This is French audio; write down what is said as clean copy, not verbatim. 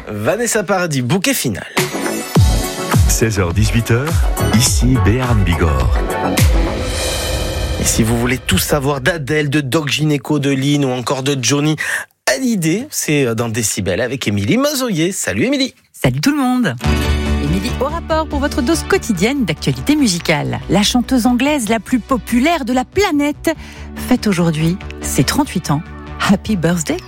Vanessa Paradis, bouquet final. 16h-18h, ici Béarn Bigorre. Et si vous voulez tout savoir d'Adèle, de Doc Gynéco, de Lynn ou encore de Johnny Hallyday, c'est dans Décibel avec Émilie Mazoyer. Salut Émilie. Salut tout le monde. Émilie au rapport pour votre dose quotidienne d'actualité musicale. La chanteuse anglaise la plus populaire de la planète fête aujourd'hui ses 38 ans. Happy birthday